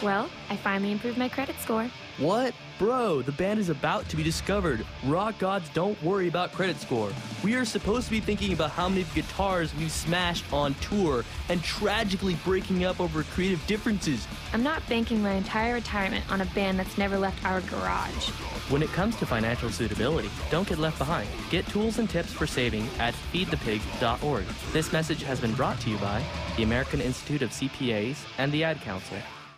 Well, I finally improved my credit score. What? Bro, the band is about to be discovered. Rock gods don't worry about credit score. We are supposed to be thinking about how many guitars we've smashed on tour and tragically breaking up over creative differences. I'm not banking my entire retirement on a band that's never left our garage. When it comes to financial suitability, don't get left behind. Get tools and tips for saving at feedthepig.org. This message has been brought to you by the American Institute of CPAs and the Ad Council.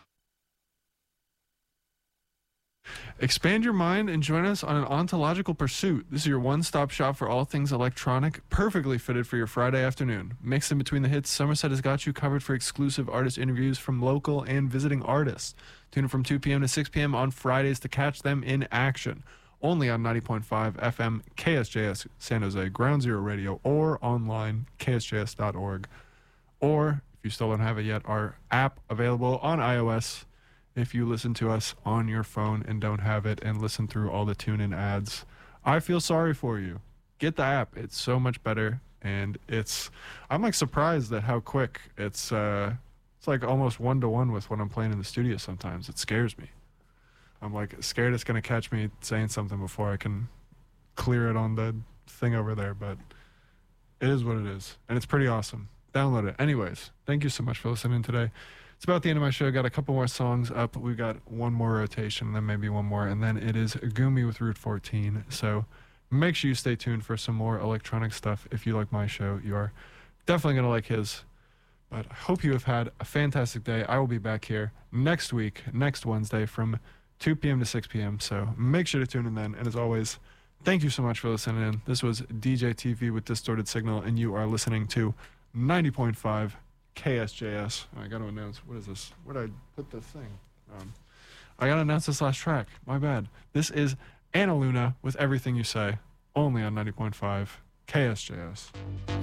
Expand your mind and join us on an ontological pursuit. This is your one-stop shop for all things electronic, perfectly fitted for your Friday afternoon. Mixed in between the hits, Somerset has got you covered for exclusive artist interviews from local and visiting artists. Tune in from 2 p.m. to 6 p.m. on Fridays to catch them in action. Only on 90.5 FM KSJS San Jose, Ground Zero Radio, or online, ksjs.org. Or, if you still don't have it yet, our app available on iOS. If you listen to us on your phone and don't have it and listen through all the tune-in ads, I feel sorry for you. Get the app. It's so much better, and I'm like surprised at how quick it's like almost one-to-one with what I'm playing in the studio sometimes. It scares me. I'm like scared it's going to catch me saying something before I can clear it on the thing over there, but it is what it is, and it's pretty awesome. Download it. Anyways, thank you so much for listening today. It's about the end of my show. Got a couple more songs up. We've got one more rotation, then maybe one more, and then it is Gumi with Route 14. So make sure you stay tuned for some more electronic stuff. If you like my show, you are definitely going to like his. But I hope you have had a fantastic day. I will be back here next week, next Wednesday from 2 p.m. to 6 p.m. So make sure to tune in then. And as always, thank you so much for listening in. This was DJ TV with Distorted Signal, and you are listening to 90.5 KSJS. I got to announce, what is this? Where did I put the thing? I got to announce this last track. My bad. This is Anna Luna with Everything You Say, only on 90.5 KSJS.